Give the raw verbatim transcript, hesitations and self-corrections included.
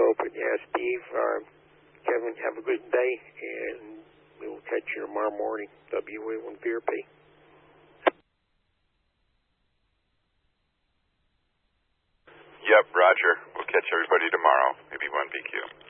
open. Yeah, Steve, uh, Kevin, have a good day, and we will catch you tomorrow morning. W A one V R P. Yep, Roger. We'll catch everybody tomorrow. Maybe one B Q.